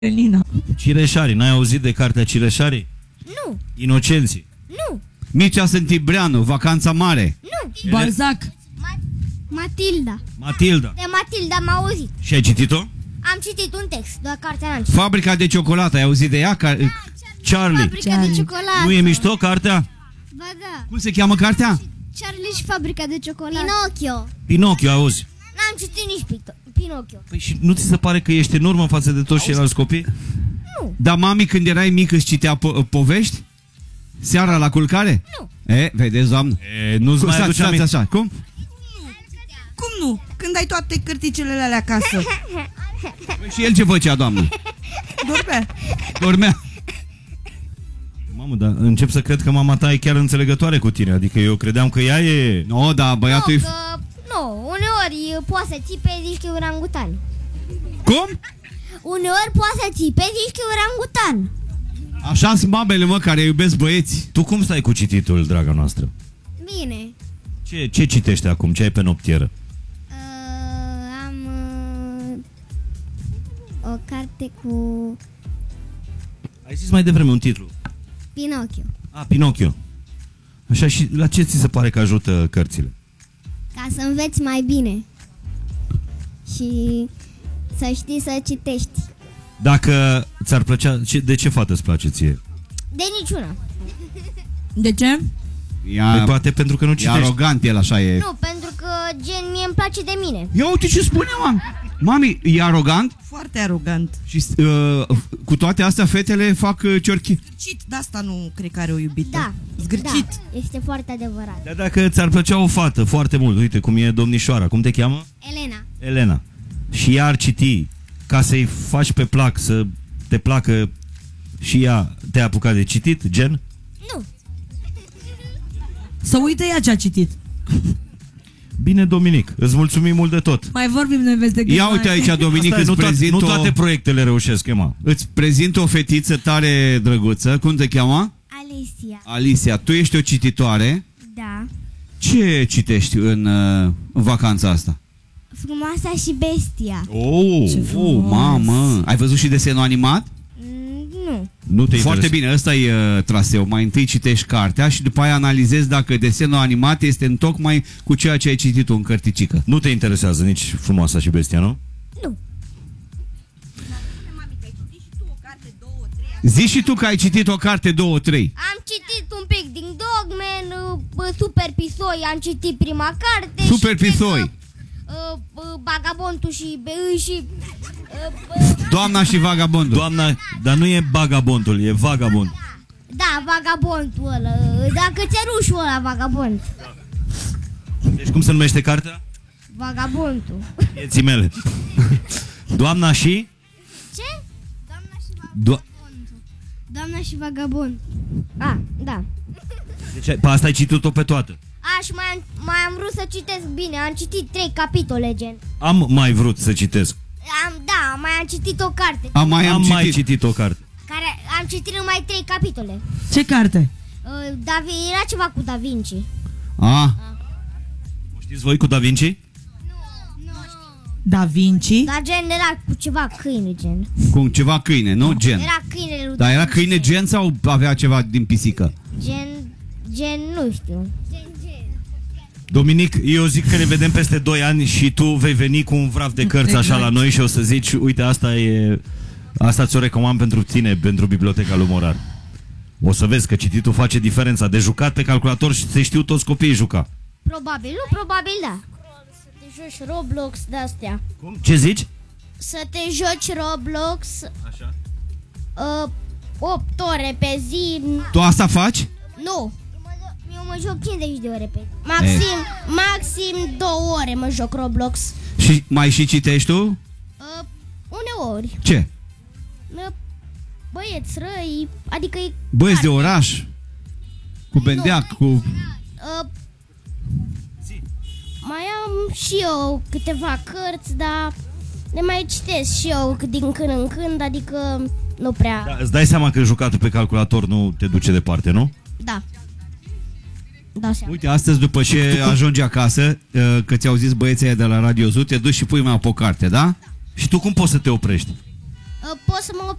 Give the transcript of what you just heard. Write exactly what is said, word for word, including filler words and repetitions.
Elina. Cireșarii, n-ai auzit de cartea Cireșarii? Nu. Inocenții. Nu. Mircea Sântibreanu, Vacanța Mare. Nu. Balzac. Ma Matilda. Matilda. De Matilda am auzit. Și ai citit-o? Am citit un text, doar cartea n-am citit. Fabrica de ciocolată, ai auzit de ea? Car Charlie. Fabrica Charlie. de ciocolată. Nu e mișto cartea? Ba da. Cum se cheamă cartea? Charlie și fabrica de ciocolată. Pinocchio. Pinocchio, auzi. N-am citit nici Pito Pinocchio. Păi și nu ți se pare că ești în urmă față de toți ceilalți copii? Nu. Dar mami, când erai mic, îți citea po povești? Seara la culcare? Nu. E, vedeți, doamnă? E, nu-ți mai Stați, aduce stați aminte. așa, cum? Cum nu? Când ai toate cărticele alea acasă. Păi și el ce făcea, doamnă? Dormea. Dormea. Mamă, dar încep să cred că mama ta e chiar înțelegătoare cu tine. Adică eu credeam că ea e... No, da, băiatul Nu, e... că, nu, uneori poate să țipe, zici că e orangutan. Cum? Uneori poate să țipe, zici că e orangutan. Așa sunt mamele, mă, care iubesc băieți. Tu cum stai cu cititul, draga noastră? Bine. Ce, ce citești acum? Ce ai pe noptieră? Uh, am uh, o carte cu Ai zis mai devreme un titlu. Pinocchio. Ah, Pinocchio. Așa, și la ce ți se pare că ajută cărțile? Ca să înveți mai bine. Și să știi să citești. Dacă ți-ar plăcea... Ce, de ce fată îți place ție? De niciuna. De ce? Ea, Păi poate pentru că nu e citești. arogant el, așa e. Nu, pentru că gen mie îmi place de mine. Ia uite ce spune, mă. Mami, e arogant? Foarte arogant. Și uh, cu toate astea fetele fac uh, ciorchi. Zgârcit, de asta nu cred că are o iubită. Da. Zgârcit. Da, este foarte adevărat. Dar dacă ți-ar plăcea o fată foarte mult, uite cum e domnișoara, cum te cheamă? Elena. Elena. Și ea ar citi, ca să-i faci pe plac, să te placă și ea, te-a apucat de citit, gen? Nu. Să uite ea ce a citit. Bine, Dominic, îți mulțumim mult de tot. Mai vorbim noi vezi de Ia uite aici, Dominic, Asta e, îți nu, toate, prezint nu o, toate proiectele reușesc, Emma. îți prezint o fetiță tare drăguță. Cum te cheamă? Alicia. Alicia, tu ești o cititoare. Da. Ce citești în, uh, în vacanța asta? Frumoasa și bestia. Oh, Ce oh, frumos. mamă. Ai văzut și desenul animat? Mm, nu. Nu te Foarte interesa. bine, ăsta e uh, traseu. Mai întâi citești cartea și după aia analizezi dacă desenul animat este întocmai cu ceea ce ai citit tu în cărticică. Nu te interesează nici Frumoasa și Bestia, nu? Nu. Zici și tu că ai citit o carte, două, trei. Am citit un pic din Dogman, uh, Super Pisoi, am citit prima carte. Super și cred Pisoi. că, Uh, uh, Bagabontul și Băi și uh, uh, Doamna și vagabondul. Doamna, dar nu e Bagabondul, e Vagabond. da, Vagabondul ăla. uh, Da, cățerușul ăla, Vagabond. Deci cum se numește cartea? Vagabondul. Vieții mele. Doamna și... Ce? Doamna și Do- Doamna și Vagabond. A, da. deci pe asta ai citit-o pe toată. A, și mai am, mai am vrut să citesc bine. Am citit trei capitole, gen. Am mai vrut să citesc. Am, da, mai am citit o carte. Am mai am, am citit. mai citit o carte. Care am citit numai trei capitole. Ce carte? Uh, da, era ceva cu Da Vinci. Ah, O știți voi cu Da Vinci? Nu, nu știu. Da Vinci. Dar gen era cu ceva câine, gen. cu ceva câine, nu gen. Era câinele lui Dar Da era Vinci. câine gen sau avea ceva din pisică? Gen, gen, nu știu. Gen, gen. Dominic, eu zic că ne vedem peste doi ani și tu vei veni cu un vraf de cărți așa Exact. la noi și o să zici, uite, asta e... Asta ți-o recomand pentru tine, pentru Biblioteca lui Morar. O să vezi că cititul face diferența. De jucat pe calculator și se știu toți copiii juca. Probabil, nu, probabil da. Să te joci Roblox de-astea. Cum? Ce zici? Să te joci Roblox Așa. uh, opt ore pe zi. Tu asta faci? Nu. Eu mă joc cincizeci de ore pe zi. Maxim, maxim două ore mă joc Roblox. Și mai și citești tu? Uh, uneori. Ce? Uh, băieți răi, adică e... Băieți de oraș? Cu bendeac, cu... Uh, mai am și eu câteva cărți, dar le mai citesc și eu din când în când, adică nu prea. Da, îți dai seama că jucatul pe calculator nu te duce departe, nu? Da. Da, seama. Uite, astăzi după ce ajungi acasă, uh, că ți-au zis băieții aia de la Radio Zoo, te duci și pui mai pe o carte, da? Și tu cum poți să te oprești? uh, pot să mă